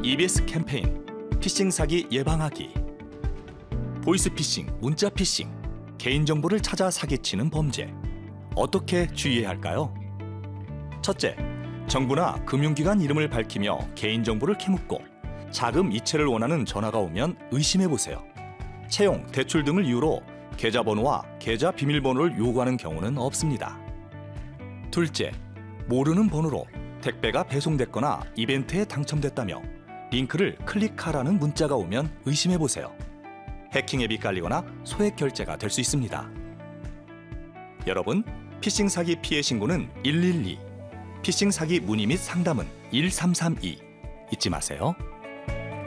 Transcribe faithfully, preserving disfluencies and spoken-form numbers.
이비에스 캠페인 피싱 사기 예방하기. 보이스피싱, 문자피싱, 개인정보를 찾아 사기치는 범죄. 어떻게 주의해야 할까요? 첫째, 정부나 금융기관 이름을 밝히며 개인정보를 캐묻고 자금 이체를 원하는 전화가 오면 의심해보세요. 채용, 대출 등을 이유로 계좌번호와 계좌 비밀번호를 요구하는 경우는 없습니다. 둘째, 모르는 번호로 택배가 배송됐거나 이벤트에 당첨됐다며 링크를 클릭하라는 문자가 오면 의심해보세요. 해킹 앱이 깔리거나 소액 결제가 될 수 있습니다. 여러분, 피싱 사기 피해 신고는 일일이, 피싱 사기 문의 및 상담은 일삼삼이 잊지 마세요.